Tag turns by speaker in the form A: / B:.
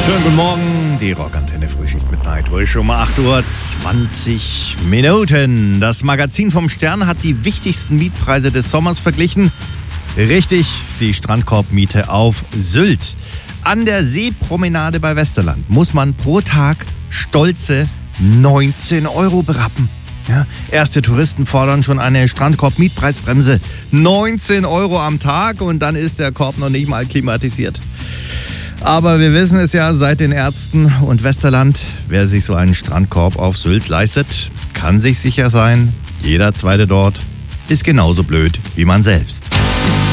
A: Schönen guten Morgen, die Rockantenne Frühschicht mit Nightwish schon mal 8:20 Uhr. Das Magazin vom Stern hat die wichtigsten Mietpreise des Sommers verglichen. Richtig, die Strandkorbmiete auf Sylt. An der Seepromenade bei Westerland muss man pro Tag stolze 19 € berappen. Ja, erste Touristen fordern schon eine Strandkorb-Mietpreisbremse. 19 € am Tag und dann ist der Korb noch nicht mal klimatisiert. Aber wir wissen es ja seit den Ärzten und Westerland, wer sich so einen Strandkorb auf Sylt leistet, kann sich sicher sein, jeder Zweite dort ist genauso blöd wie man selbst.